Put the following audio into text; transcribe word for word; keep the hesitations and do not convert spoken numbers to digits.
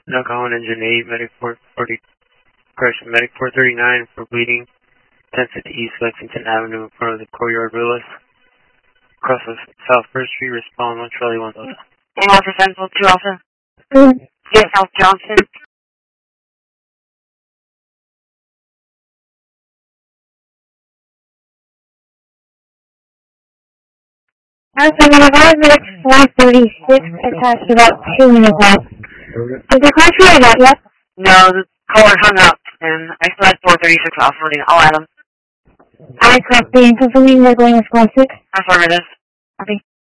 Alcohol engine eight, medic four forty, correction, medic four thirty-nine for bleeding, ten fifty East Lexington Avenue in front of the Courtyard Villas. Across of South First Street, respond one Charlie one Delta. And Alpha Central two Alpha. Mm. Get South Johnson. Alpha Unified, medic four thirty-six, attached about two minutes out. Is the car showing up yet? No, the caller hung up, and I still had four thirty-six Alpha running. I'll add them. I copy and confirming they're going with squad six. Affirmative. Copy.